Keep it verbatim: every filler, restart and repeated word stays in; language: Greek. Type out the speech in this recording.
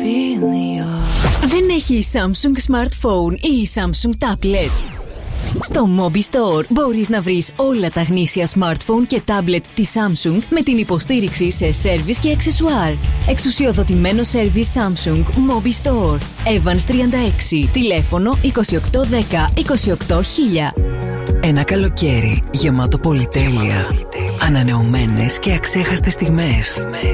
Δεν έχει Samsung Smartphone ή Samsung Tablet? Στο Mobi Store μπορείς να βρεις όλα τα γνήσια smartphone και tablet της Samsung με την υποστήριξη σε σέρβις και αξεσουάρ. Εξουσιοδοτημένο σέρβις Samsung Mobi Store. Evans τριάντα έξι. Τηλέφωνο είκοσι οκτώ δέκα είκοσι οκτώ χίλια. Ένα καλοκαίρι γεμάτο πολυτέλεια, ανανεωμένες και αξέχαστες στιγμές.